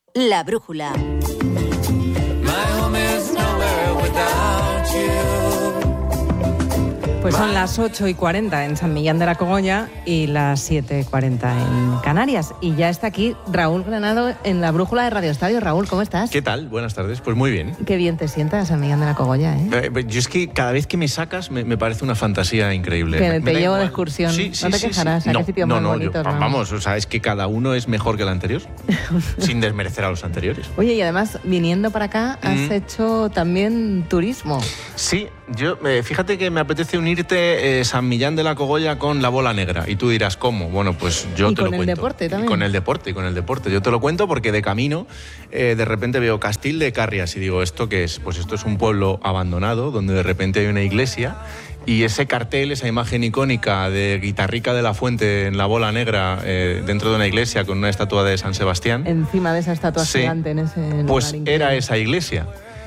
La brújula. Pues son las 8:40 en San Millán de la Cogolla y las 7:40 en Canarias. Y ya está aquí Raúl Granado en la brújula de Radio Estadio. Raúl, ¿cómo estás? ¿Qué tal? Buenas tardes. Pues muy bien. Qué bien te sientas, San Millán de la Cogolla, ¿eh? Yo es que cada vez que me sacas me parece una fantasía increíble. Que te llevo igual de excursión. Sí, no te quejarás. ¿A qué sitio más bonito? Vamos, o sea, es que cada uno es mejor que el anterior, sin desmerecer a los anteriores. Oye, y además, viniendo para acá, has hecho también turismo. Sí, yo fíjate que me apetece unirte San Millán de la Cogolla con la bola negra. Y tú dirás, ¿cómo? Bueno, pues yo te lo cuento. Y con el deporte también. Y con el deporte. Yo te lo cuento porque de camino, de repente veo Castil de Carrias y digo, ¿esto qué es? Pues esto es un pueblo abandonado donde de repente hay una iglesia. Y ese cartel, esa imagen icónica de Guitarrica de la Fuente en la bola negra dentro de una iglesia con una estatua de San Sebastián. Encima de esa estatua gigante en ese lugar. Pues increíble. era esa iglesia.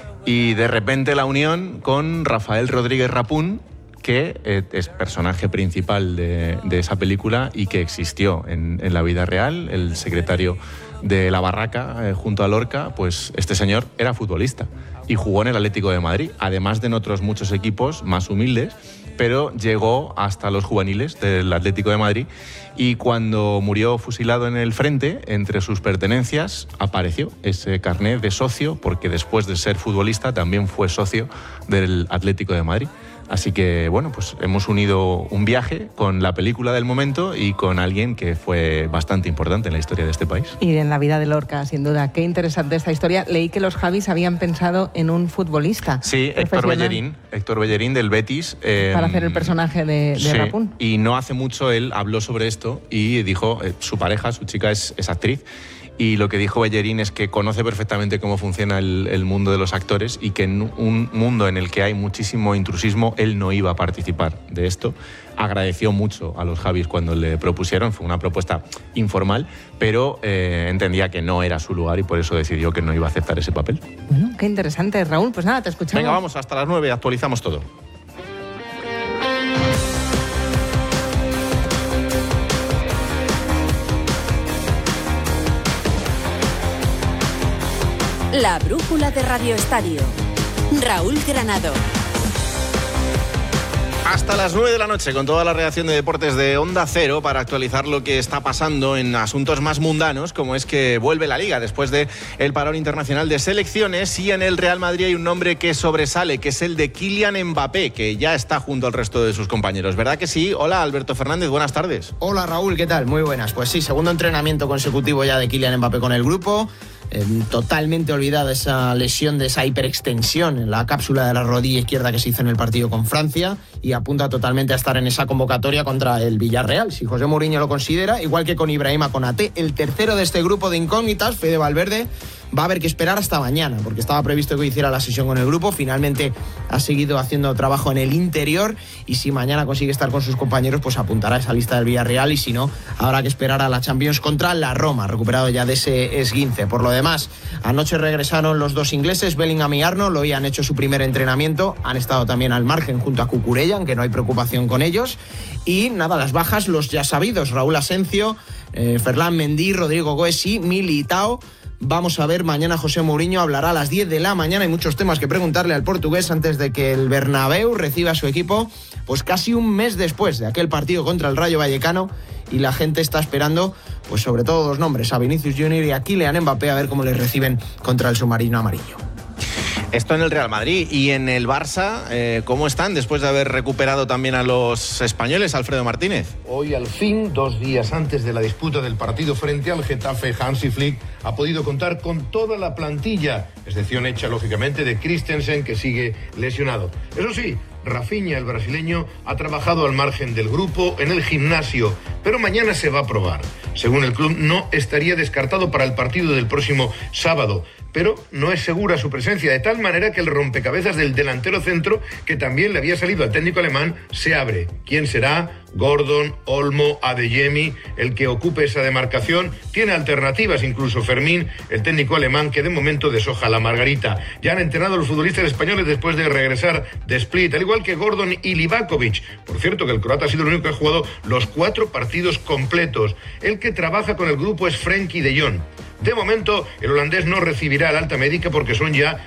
Y de repente la unión con Rafael Rodríguez Rapún, que es personaje principal de esa película y que existió en la vida real, el secretario de la Barraca junto a Lorca. Pues este señor era futbolista y jugó en el Atlético de Madrid, además de en otros muchos equipos más humildes, pero llegó hasta los juveniles del Atlético de Madrid y cuando murió fusilado en el frente, entre sus pertenencias apareció ese carnet de socio, porque después de ser futbolista también fue socio del Atlético de Madrid. Así que, bueno, pues hemos unido un viaje con la película del momento y con alguien que fue bastante importante en la historia de este país. Y en la vida de Lorca, sin duda. Qué interesante esta historia. Leí que los Javis habían pensado en un futbolista. Sí, Héctor Bellerín del Betis. Para hacer el personaje de Rapún. Y no hace mucho él habló sobre esto y dijo, su pareja, su chica es actriz, y lo que dijo Bellerín es que conoce perfectamente cómo funciona el mundo de los actores y que en un mundo en el que hay muchísimo intrusismo, él no iba a participar de esto. Agradeció mucho a los Javis cuando le propusieron, fue una propuesta informal, pero entendía que no era su lugar y por eso decidió que no iba a aceptar ese papel. Bueno, qué interesante, Raúl. Pues nada, te escuchamos. Venga, vamos, hasta las 9, actualizamos todo. La brújula de Radio Estadio. Raúl Granado. Hasta las 9 de la noche con toda la redacción de deportes de Onda Cero para actualizar lo que está pasando en asuntos más mundanos, como es que vuelve la Liga después de el parón internacional de selecciones, y en el Real Madrid hay un nombre que sobresale, que es el de Kylian Mbappé, que ya está junto al resto de sus compañeros. ¿Verdad que sí? Hola, Alberto Fernández, buenas tardes. Hola, Raúl, ¿qué tal? Muy buenas. Pues sí, segundo entrenamiento consecutivo ya de Kylian Mbappé con el grupo. Totalmente olvidada esa lesión de esa hiperextensión en la cápsula de la rodilla izquierda que se hizo en el partido con Francia, y apunta totalmente a estar en esa convocatoria contra el Villarreal, si José Mourinho lo considera, igual que con Ibrahima Konaté, el tercero de este grupo de incógnitas. Fede Valverde va a haber que esperar hasta mañana, porque estaba previsto que hiciera la sesión con el grupo. Finalmente ha seguido haciendo trabajo en el interior, y si mañana consigue estar con sus compañeros, pues apuntará a esa lista del Villarreal, y si no, habrá que esperar a la Champions contra la Roma, recuperado ya de ese esguince. Por lo demás, anoche regresaron los dos ingleses, Bellingham y Arnold. Hoy han hecho su primer entrenamiento, han estado también al margen junto a Cucurella, aunque no hay preocupación con ellos. Y nada, las bajas, los ya sabidos: Raúl Asencio, Ferland Mendy, Rodrigo Goes y Militao. Vamos a ver, mañana José Mourinho hablará a las 10 de la mañana. Hay muchos temas que preguntarle al portugués antes de que el Bernabéu reciba a su equipo, pues casi un mes después de aquel partido contra el Rayo Vallecano, y la gente está esperando, pues sobre todo dos nombres, a Vinicius Junior y a Kylian Mbappé, a ver cómo les reciben contra el submarino amarillo. Esto en el Real Madrid. Y en el Barça, ¿cómo están después de haber recuperado también a los españoles, Alfredo Martínez? Hoy, al fin, 2 días antes de la disputa del partido frente al Getafe, Hansi Flick ha podido contar con toda la plantilla, excepción hecha, lógicamente, de Christensen, que sigue lesionado. Eso sí, Rafinha, el brasileño, ha trabajado al margen del grupo en el gimnasio, pero mañana se va a probar. Según el club, no estaría descartado para el partido del próximo sábado, pero no es segura su presencia, de tal manera que el rompecabezas del delantero centro, que también le había salido al técnico alemán, se abre. ¿Quién será? Gordon, Olmo, Adeyemi, el que ocupe esa demarcación. Tiene alternativas, incluso Fermín, el técnico alemán, que de momento deshoja la margarita. Ya han entrenado los futbolistas españoles después de regresar de Split, al igual que Gordon y Livakovic. Por cierto, que el croata ha sido el único que ha jugado los 4 partidos completos. El que trabaja con el grupo es Frenkie de Jong. De momento, el holandés no recibirá el alta médica porque son ya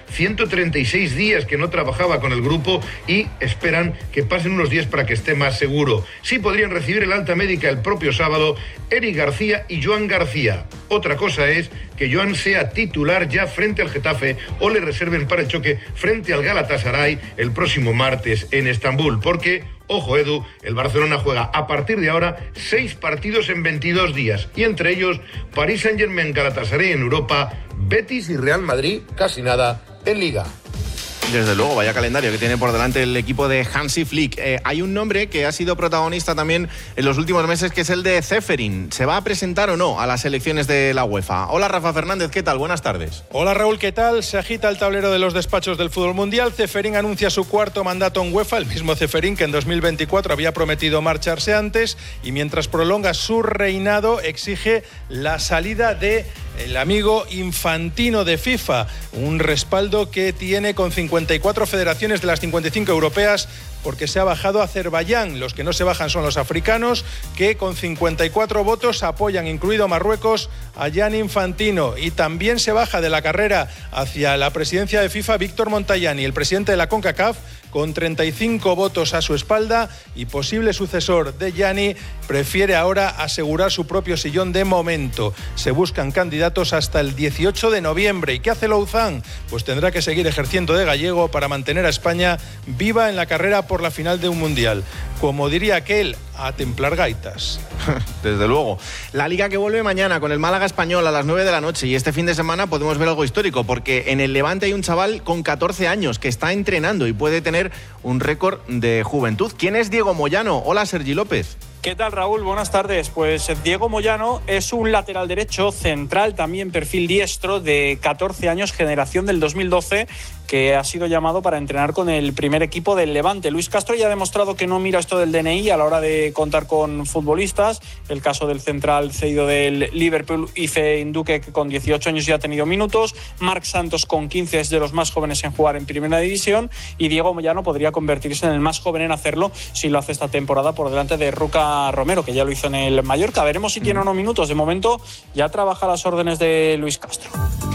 136 días que no trabajaba con el grupo y esperan que pasen unos días para que esté más seguro. Sí podrían recibir el alta médica el propio sábado Eric García y Joan García. Otra cosa es que Joan sea titular ya frente al Getafe o le reserven para el choque frente al Galatasaray el próximo martes en Estambul, porque, ojo Edu, el Barcelona juega a partir de ahora 6 partidos en 22 días y entre ellos Paris Saint-Germain, Galatasaray en Europa, Betis y Real Madrid, casi nada en Liga. Desde luego, vaya calendario que tiene por delante el equipo de Hansi Flick. Hay un nombre que ha sido protagonista también en los últimos meses, que es el de Ceferin. ¿Se va a presentar o no a las elecciones de la UEFA? Hola, Rafa Fernández, ¿qué tal? Buenas tardes. Hola, Raúl, ¿qué tal? Se agita el tablero de los despachos del fútbol mundial. Ceferin anuncia su cuarto mandato en UEFA, el mismo Ceferin que en 2024 había prometido marcharse antes, y mientras prolonga su reinado exige la salida de el amigo Infantino de FIFA, un respaldo que tiene con 54 federaciones de las 55 europeas, porque se ha bajado a Azerbaiyán. Los que no se bajan son los africanos, que con 54 votos apoyan, incluido Marruecos, a Gianni Infantino. Y también se baja de la carrera hacia la presidencia de FIFA Víctor Montallani, el presidente de la CONCACAF, con 35 votos a su espalda, y posible sucesor de Gianni prefiere ahora asegurar su propio sillón de momento. Se buscan candidatos hasta el 18 de noviembre. ¿Y qué hace Louzán? Pues tendrá que seguir ejerciendo de gallego para mantener a España viva en la carrera por la final de un mundial. Como diría aquel, a templar gaitas. Desde luego. La Liga que vuelve mañana con el Málaga Español a las 9 de la noche, y este fin de semana podemos ver algo histórico, porque en el Levante hay un chaval con 14 años que está entrenando y puede tener un récord de juventud. ¿Quién es Diego Moyano? Hola, Sergi López. ¿Qué tal, Raúl? Buenas tardes. Pues Diego Moyano es un lateral derecho central, también perfil diestro, de 14 años, generación del 2012, que ha sido llamado para entrenar con el primer equipo del Levante. Luis Castro ya ha demostrado que no mira esto del DNI a la hora de contar con futbolistas. El caso del central cedido del Liverpool, Ife Nduke, que con 18 años ya ha tenido minutos. Marc Santos, con 15, es de los más jóvenes en jugar en Primera División. Y Diego Moyano podría convertirse en el más joven en hacerlo si lo hace esta temporada, por delante de Ruca Romero, que ya lo hizo en el Mallorca. Veremos si tiene o no minutos. De momento ya trabaja a las órdenes de Luis Castro.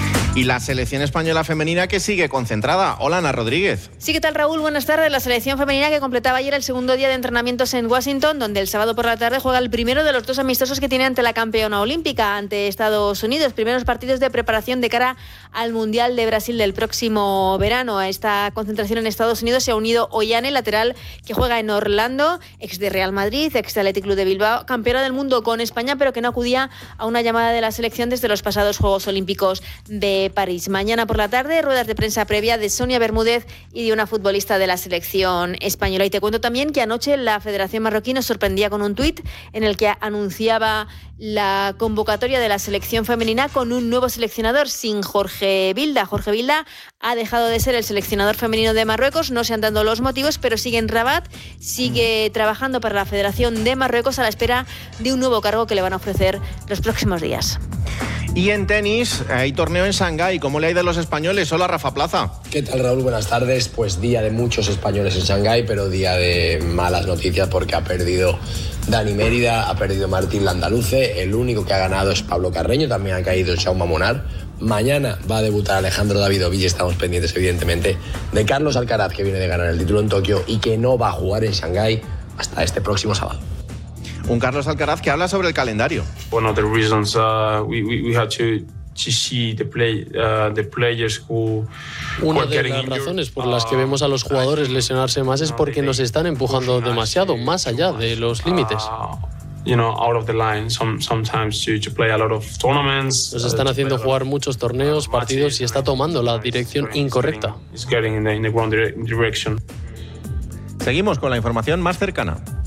Y la selección española femenina, que sigue concentrada. Hola, Ana Rodríguez. Sí, ¿qué tal, Raúl? Buenas tardes. La selección femenina que completaba ayer el segundo día de entrenamientos en Washington, donde el sábado por la tarde juega el primero de los 2 amistosos que tiene ante la campeona olímpica, ante Estados Unidos. Primeros partidos de preparación de cara al Mundial de Brasil del próximo verano. A esta concentración en Estados Unidos se ha unido Ollane, lateral que juega en Orlando, ex de Real Madrid, ex de Athletic Club de Bilbao, campeona del mundo con España, pero que no acudía a una llamada de la selección desde los pasados Juegos Olímpicos de París. Mañana por la tarde, ruedas de prensa previa de Sonia Bermúdez y de una futbolista de la selección española. Y te cuento también que anoche la Federación Marroquí nos sorprendía con un tuit en el que anunciaba la convocatoria de la selección femenina con un nuevo seleccionador, sin Jorge Vilda. Jorge Vilda ha dejado de ser el seleccionador femenino de Marruecos, no se han dado los motivos, pero sigue en Rabat, sigue trabajando para la Federación de Marruecos a la espera de un nuevo cargo que le van a ofrecer los próximos días. Y en tenis, hay torneo en Shanghái. ¿Cómo le ha ido a los españoles? Hola, Rafa Plaza. ¿Qué tal, Raúl? Buenas tardes. Pues día de muchos españoles en Shanghái, pero día de malas noticias porque ha perdido Dani Mérida, ha perdido Martín Landaluce. El único que ha ganado es Pablo Carreño, también ha caído Jaume Monar. Mañana va a debutar Alejandro Davidovich y estamos pendientes, evidentemente, de Carlos Alcaraz, que viene de ganar el título en Tokio y que no va a jugar en Shanghái hasta este próximo sábado. Un Carlos Alcaraz que habla sobre el calendario. One of the reasons we had to see the players who. Una de las razones por las que vemos a los jugadores lesionarse más es porque nos están empujando demasiado, más allá de los límites. Out of the line, sometimes to play a lot of tournaments. Nos están haciendo jugar muchos torneos, partidos y está tomando la dirección incorrecta. It's getting in the wrong direction. Seguimos con la información más cercana.